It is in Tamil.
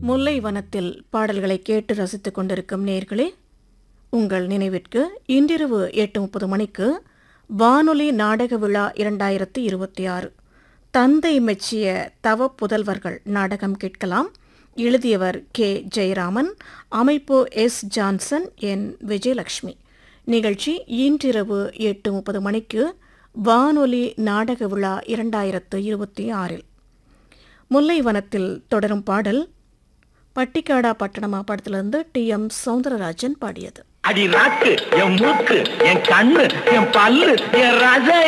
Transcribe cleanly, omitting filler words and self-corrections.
முல்லை வனத்தில் பாடல்களை கேட்டு ரசித்துக் கொண்டிருக்கும் நேயர்களே, உங்கள் நினைவிற்கு இன்றிரவு 8:30 மணிக்கு வானொலி நாடக விழா 2026 தந்தை மெச்சிய தவ புதல்வர்கள் நாடகம் கேட்கலாம். எழுதியவர் கே. ஜெயராமன், அமைப்பு எஸ். ஜான்சன், என். விஜயலட்சுமி. நிகழ்ச்சி இன்றிரவு 8:30 மணிக்கு வானொலி நாடக விழா 2026. முல்லை வனத்தில் தொடரும் பாடல் பட்டிக்காடா பட்டணமா படத்திலிருந்து டி.எம். சௌந்தரராஜன் பாடியது. அடி நாக்கு, என் மூக்கு, என் கண்ணு, என் பல்லு, என் ரஜ